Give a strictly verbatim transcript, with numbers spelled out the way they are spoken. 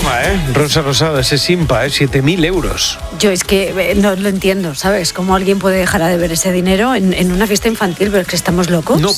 Toma, ¿eh? Rosa Rosada, ese Simpa, ¿eh? siete mil euros. Yo es que eh, no lo entiendo, ¿sabes? ¿Cómo alguien puede dejar de ver ese dinero en, en una fiesta infantil? Pero es que estamos locos. No